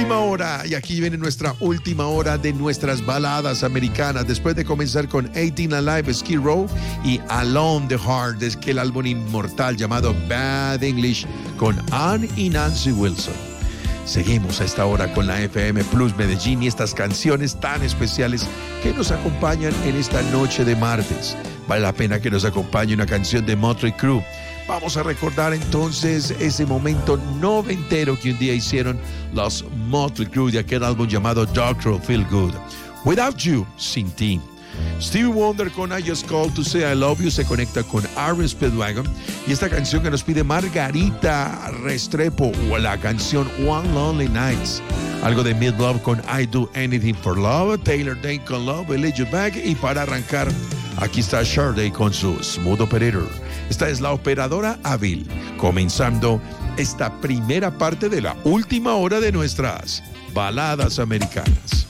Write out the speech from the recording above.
última hora, y aquí viene nuestra última hora de nuestras baladas americanas, después de comenzar con 18 Alive, Skid Row, y Alone the Heart, es que el álbum inmortal llamado Bad English, con Ann y Nancy Wilson. Seguimos a esta hora con la FM Plus Medellín y estas canciones tan especiales que nos acompañan en esta noche de martes. Vale la pena que nos acompañe una canción de Mötley Crüe. Vamos a recordar entonces ese momento noventero que un día hicieron los Mötley Crüe de aquel álbum llamado Dr. Feel Good. Without You, sin ti. Stevie Wonder con I Just Called to Say I Love You se conecta con R.E.M. Speedwagon y esta canción que nos pide Margarita Restrepo, o la canción One Lonely Nights. Algo de Mid Love con I Do Anything for Love, Taylor Dayne con Love, I Let You Back, y para arrancar, aquí está Sade con su Smooth Operator. Esta es la operadora hábil, comenzando esta primera parte de la última hora de nuestras baladas americanas.